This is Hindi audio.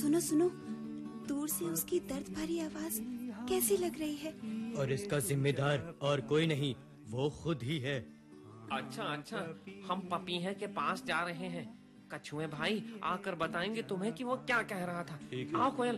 सुनो सुनो, दूर से उसकी दर्द भरी आवाज कैसी लग रही है। और इसका जिम्मेदार और कोई नहीं, वो खुद ही है। अच्छा अच्छा, हम पपीहे के पास जा रहे हैं। कछुए भाई आकर बताएंगे तुम्हें कि वो क्या कह रहा था। आओ कोयल,